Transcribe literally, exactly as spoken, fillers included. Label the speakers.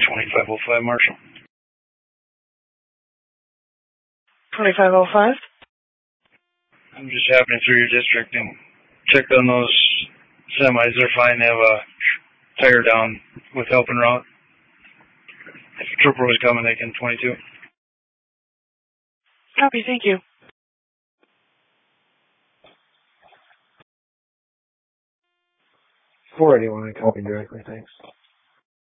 Speaker 1: twenty-five oh five, Marshall.
Speaker 2: twenty-five oh five?
Speaker 1: I'm just happening through your district and checked on those semis. They're fine. They have a tire down with helping route. If a trooper was coming, they can twenty-two.
Speaker 2: Copy, thank you.
Speaker 3: four eighty-one, I copy directly, thanks.